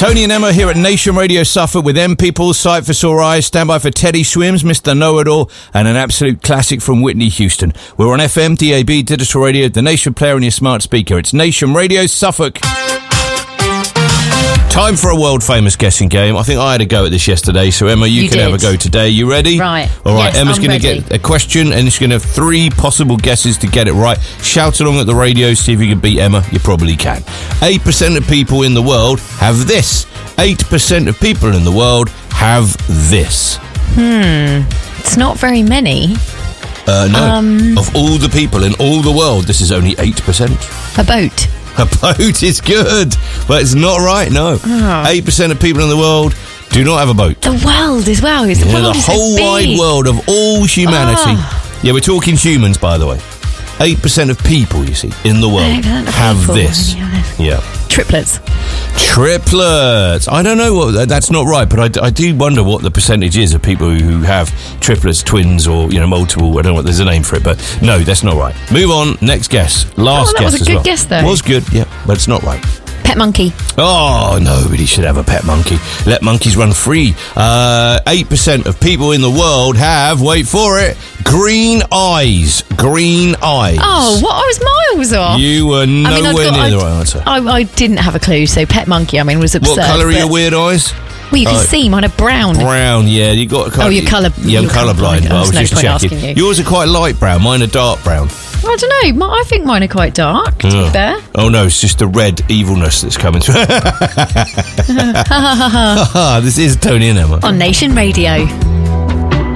Tony and Emma here at Nation Radio Suffolk with M People, Sight for Sore Eyes, stand by for Teddy Swims, Mr. Know-It-All, and an absolute classic from Whitney Houston. We're on FM, DAB, digital radio, the Nation player and your smart speaker. It's Nation Radio Suffolk. Time for a world-famous guessing game. I think I had a go at this yesterday, so Emma, you can have a go today. You ready? Right. All right, yes, Emma's going to get a question, and she's going to have 3 possible guesses to get it right. Shout along at the radio, see if you can beat Emma. You probably can. 8% of people in the world have this. 8% of people in the world have this. It's not very many. No. Of all the people in all the world, this is only 8%. A boat. A boat is good, but it's not right, no. 8% of people in the world do not have a boat. The world as well. Is the world the is so whole wide big. world of all humanity. Yeah, we're talking humans, by the way. 8% of people, you see, in the world 8% of have people. this. Yeah. Triplets. Triplets. I don't know what that's not right, but I do wonder what the percentage is of people who have triplets, twins, or multiple. I don't know what there's a name for it, but no, that's not right. Move on. Next guess. Last that guess was a as good well. guess, though. Was good, yeah, but it's not right. Pet monkey. Oh, nobody should have a pet monkey. Let monkeys run free. 8% of people in the world have, wait for it, green eyes. Green eyes. Oh, what? I was miles off. You were nowhere near the right answer. I didn't have a clue, so pet monkey, was absurd. What colour are your weird eyes? Well, you can see mine are brown. Brown, yeah. You got. You're colour. Yeah, I'm colourblind. I was just checking. Yours are quite light brown. Mine are dark brown. I don't know. I think mine are quite dark, to be fair. Oh, no, it's just the red evilness that's coming through. This is Tony and Emma. On Nation Radio.